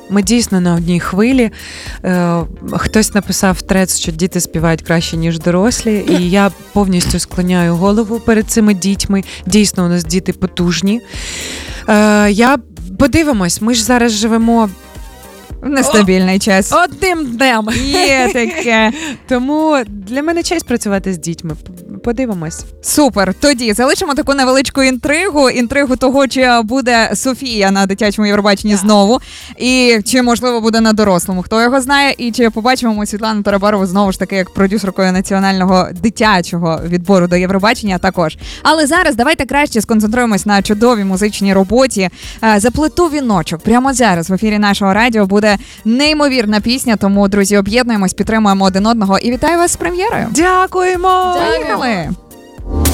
Ми дійсно на одній хвилі. Хтось написав трец, що діти співають краще, ніж дорослі. І я повністю склоняю голову перед цими дітьми. Дійсно, у нас діти потужні. Подивимось, ми ж зараз живемо в нестабільний час. Одним днем. Є таке. Тому для мене честь працювати з дітьми. Подивимось. Супер. Тоді залишимо таку невеличку інтригу того, чи буде Софія на дитячому Євробаченні знову, і чи, можливо, буде на дорослому. Хто його знає, і чи побачимо ми Світлану Тарабарову знову ж таки як продюсеркою національного дитячого відбору до Євробачення також. Але зараз давайте краще сконцентруємось на чудовій музичній роботі. «Заплету віночок». Прямо зараз в ефірі нашого радіо буде неймовірна пісня, тому, друзі, об'єднуємось, підтримуємо один одного і вітаю вас з прем'єрою. Дякуємо! Поїхали!